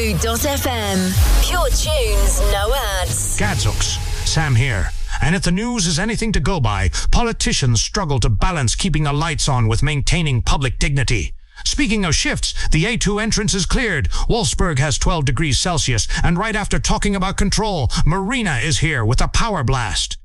Zoo.fm. Pure tunes, no ads. Gadzooks, Sam here. And if the news is anything to go by, politicians struggle to balance keeping the lights on with maintaining public dignity. Speaking of shifts, the A2 entrance is cleared. Wolfsburg has 12 degrees Celsius. And right after talking about control, Marina is here with a power blast.